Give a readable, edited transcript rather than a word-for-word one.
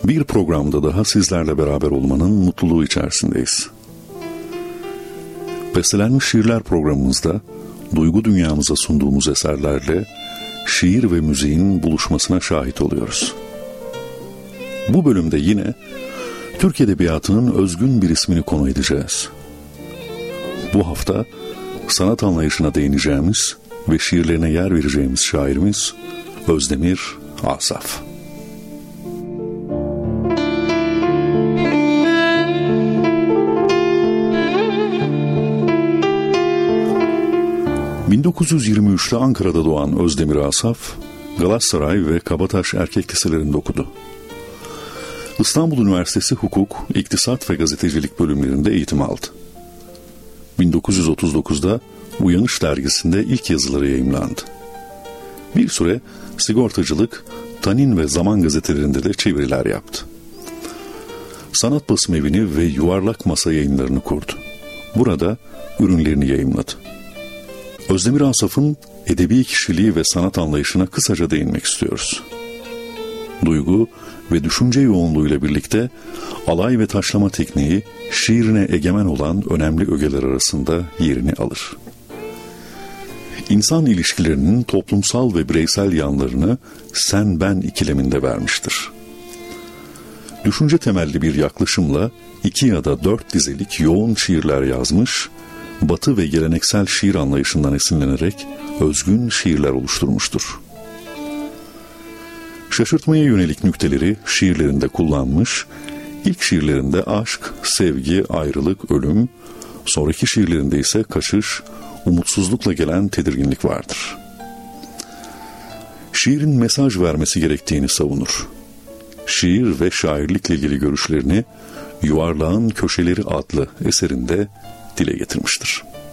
Bir programda daha sizlerle beraber olmanın mutluluğu içerisindeyiz. Bestelenmiş Şiirler programımızda duygu dünyamıza sunduğumuz eserlerle şiir ve müziğin buluşmasına şahit oluyoruz. Bu bölümde yine Türk Edebiyatı'nın özgün bir ismini konu edeceğiz. Bu hafta sanat anlayışına değineceğimiz ve şiirlerine yer vereceğimiz şairimiz Özdemir Asaf. ...1923'te Ankara'da doğan Özdemir Asaf, Galatasaray ve Kabataş Erkek Liselerinde okudu. İstanbul Üniversitesi Hukuk, İktisat ve Gazetecilik bölümlerinde eğitim aldı. 1939'da Uyanış dergisinde ilk yazıları yayımlandı. Bir süre Sigortacılık, Tanin ve Zaman gazetelerinde de çeviriler yaptı. Sanat Basım Evi'ni ve Yuvarlak Masa yayınlarını kurdu. Burada ürünlerini yayımladı. Özdemir Asaf'ın edebi kişiliği ve sanat anlayışına kısaca değinmek istiyoruz. Duygu ve düşünce yoğunluğuyla birlikte alay ve taşlama tekniği şiirine egemen olan önemli ögeler arasında yerini alır. İnsan ilişkilerinin toplumsal ve bireysel yanlarını sen-ben ikileminde vermiştir. Düşünce temelli bir yaklaşımla 2 ya da 4 dizelik yoğun şiirler yazmış, Batı ve geleneksel şiir anlayışından esinlenerek özgün şiirler oluşturmuştur. Şaşırtmaya yönelik nükteleri şiirlerinde kullanmış, ilk şiirlerinde aşk, sevgi, ayrılık, ölüm, sonraki şiirlerinde ise kaçış, umutsuzlukla gelen tedirginlik vardır. Şiirin mesaj vermesi gerektiğini savunur. Şiir ve şairlikle ilgili görüşlerini Yuvarlağın Köşeleri adlı eserinde dile getirmiştir.